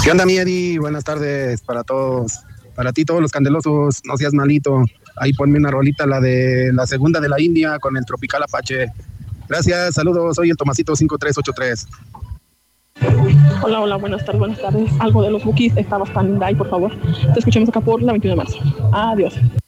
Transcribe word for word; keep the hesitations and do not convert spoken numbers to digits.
¿Qué onda, mi Eddie? Buenas tardes para todos. Para ti, todos los candelosos, no seas malito. Ahí ponme una rolita, la de la segunda de la India con el Tropical Apache. Gracias, saludos. Soy el Tomasito cinco tres ocho tres. Hola, hola, buenas tardes, buenas tardes. Algo de los Bukis está bastante ahí, por favor. Te escuchamos acá por la veintiuno de marzo. Adiós.